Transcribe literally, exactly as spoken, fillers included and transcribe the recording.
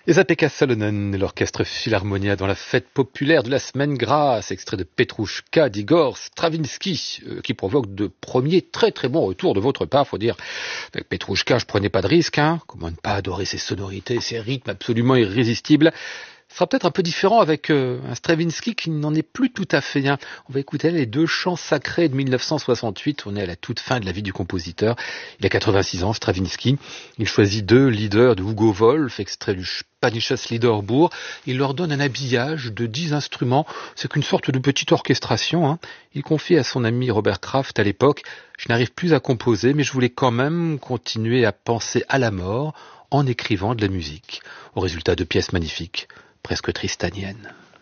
Esa-Pekka Salonen et l'orchestre Philharmonia dans la fête populaire de la semaine grasse, extrait de Petrouchka d'Igor Stravinsky, euh, qui provoque de premiers très très bons retours de votre part, faut dire. Avec Petrouchka, je prenais pas de risque, hein. Comment ne pas adorer ses sonorités, ses rythmes absolument irrésistibles. Ce sera peut-être un peu différent avec euh, un Stravinsky qui n'en est plus tout à fait un. On va écouter les deux chants sacrés de mille neuf cent soixante-huit. On est à la toute fin de la vie du compositeur. Il a quatre-vingt-six ans, Stravinsky. Il choisit deux leaders de Hugo Wolf, extrait du Spanisches Liederbuch. Il leur donne un habillage de dix instruments. C'est qu'une sorte de petite orchestration, hein. Il confie à son ami Robert Kraft à l'époque: je n'arrive plus à composer, mais je voulais quand même continuer à penser à la mort en écrivant de la musique. Au résultat de pièces magnifiques, presque tristanienne.